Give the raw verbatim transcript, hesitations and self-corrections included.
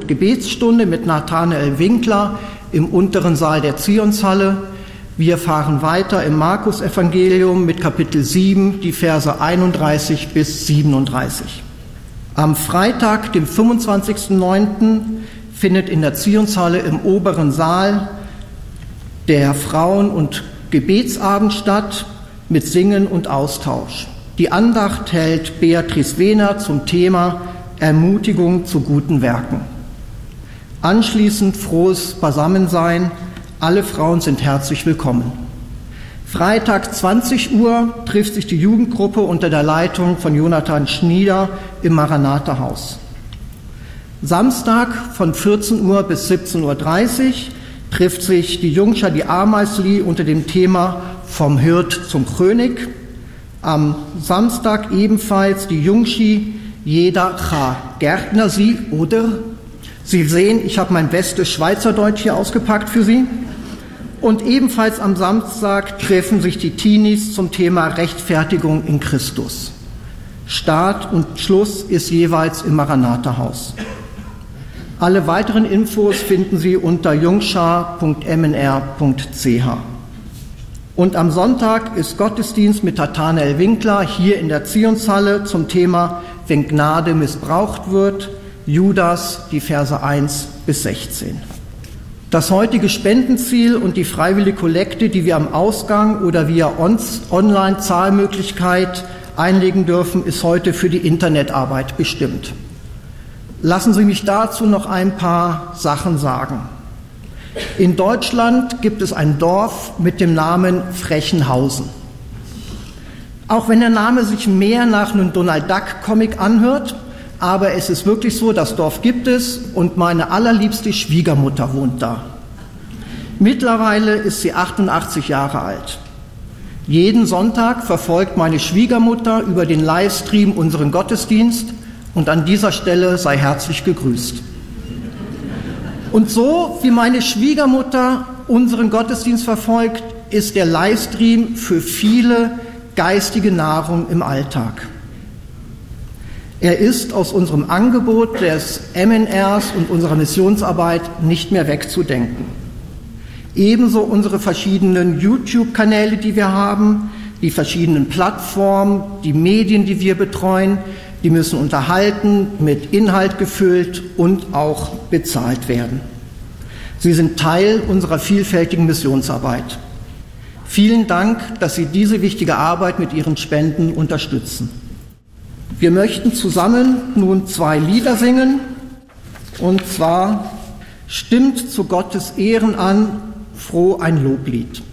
und Gebetsstunde mit Nathanael Winkler im unteren Saal der Zionshalle. Wir fahren weiter im Markus-Evangelium mit Kapitel sieben, die Verse einunddreißig bis siebenunddreißig. Am Freitag, dem fünfundzwanzigsten neunten findet in der Zionshalle im oberen Saal der Frauen- und Gebetsabend statt mit Singen und Austausch. Die Andacht hält Beatrice Wehner zum Thema Ermutigung zu guten Werken. Anschließend frohes Beisammensein. Alle Frauen sind herzlich willkommen. Freitag zwanzig Uhr trifft sich die Jugendgruppe unter der Leitung von Jonathan Schnieder im Maranatha-Haus. Samstag von vierzehn Uhr bis siebzehn Uhr dreißig trifft sich die Jungschar, die Ameisli, unter dem Thema Vom Hirt zum König. Am Samstag ebenfalls die Jungschi, jeder cha Gärtner sie, oder? Sie sehen, ich habe mein bestes Schweizerdeutsch hier ausgepackt für Sie. Und ebenfalls am Samstag treffen sich die Teenies zum Thema Rechtfertigung in Christus. Start und Schluss ist jeweils im Maranatha-Haus. Alle weiteren Infos finden Sie unter jungschar punkt m n r punkt c h. Und am Sonntag ist Gottesdienst mit Nathanael Winkler hier in der Zionshalle zum Thema Wenn Gnade missbraucht wird, Judas, die Verse eins bis sechzehn. Das heutige Spendenziel und die freiwillige Kollekte, die wir am Ausgang oder via Online-Zahlmöglichkeit einlegen dürfen, ist heute für die Internetarbeit bestimmt. Lassen Sie mich dazu noch ein paar Sachen sagen. In Deutschland gibt es ein Dorf mit dem Namen Frechenhausen. Auch wenn der Name sich mehr nach einem Donald Duck Comic anhört, aber es ist wirklich so, das Dorf gibt es und meine allerliebste Schwiegermutter wohnt da. Mittlerweile ist sie achtundachtzig Jahre alt. Jeden Sonntag verfolgt meine Schwiegermutter über den Livestream unseren Gottesdienst und an dieser Stelle sei herzlich gegrüßt. Und so wie meine Schwiegermutter unseren Gottesdienst verfolgt, ist der Livestream für viele geistige Nahrung im Alltag. Er ist aus unserem Angebot des M N Rs und unserer Missionsarbeit nicht mehr wegzudenken. Ebenso unsere verschiedenen YouTube-Kanäle, die wir haben, die verschiedenen Plattformen, die Medien, die wir betreuen, die müssen unterhalten, mit Inhalt gefüllt und auch bezahlt werden. Sie sind Teil unserer vielfältigen Missionsarbeit. Vielen Dank, dass Sie diese wichtige Arbeit mit Ihren Spenden unterstützen. Wir möchten zusammen nun zwei Lieder singen, und zwar Stimmt zu Gottes Ehren an, froh ein Loblied.